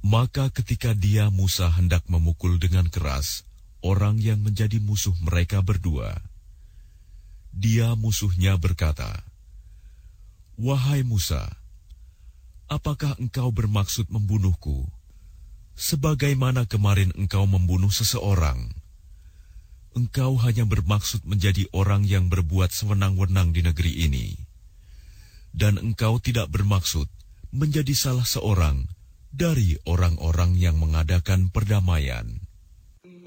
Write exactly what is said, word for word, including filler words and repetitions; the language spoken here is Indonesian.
Maka ketika dia Musa hendak memukul dengan keras orang yang menjadi musuh mereka berdua, dia musuhnya berkata, "Wahai Musa, apakah engkau bermaksud membunuhku, sebagaimana kemarin engkau membunuh seseorang? Engkau hanya bermaksud menjadi orang yang berbuat sewenang-wenang di negeri ini, dan engkau tidak bermaksud menjadi salah seorang dari orang-orang yang mengadakan perdamaian."